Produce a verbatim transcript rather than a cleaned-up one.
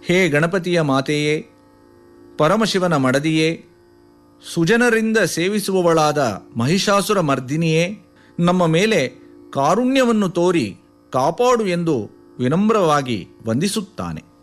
ಹೇ ಗಣಪತಿಯ ಮಾತೆಯೇ, ಪರಮಶಿವನ ಮಡದಿಯೇ, ಸುಜನರಿಂದ ಸೇವಿಸುವವಳಾದ ಮಹಿಷಾಸುರ ಮರ್ದಿನಿಯೇ, ನಮ್ಮ ಮೇಲೆ ಕಾರುಣ್ಯವನ್ನು ತೋರಿ ಕಾಪಾಡು ಎಂದು ವಿನಮ್ರವಾಗಿ ವಂದಿಸುತ್ತಾನೆ.